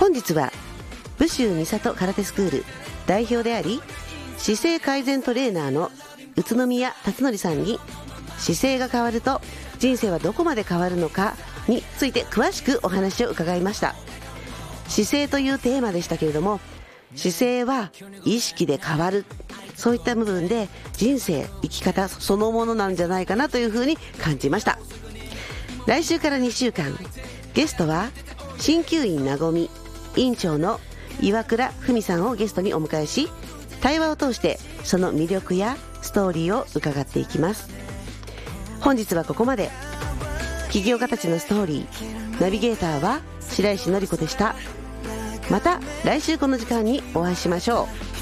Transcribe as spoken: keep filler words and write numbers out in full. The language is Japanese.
本日は武州美里空手スクール代表であり姿勢改善トレーナーの宇都宮達則さんに、姿勢が変わると人生はどこまで変わるのかについて詳しくお話を伺いました。姿勢というテーマでしたけれども、姿勢は意識で変わる、そういった部分で人生生き方そのものなんじゃないかなというふうに感じました。来週からにしゅうかん、ゲストは鍼灸院なごみ院長の岩倉文さんをゲストにお迎えし、対話を通してその魅力やストーリーを伺っていきます。本日はここまで。起業家たちのストーリー、ナビゲーターは白石典子でした。また来週この時間にお会いしましょう。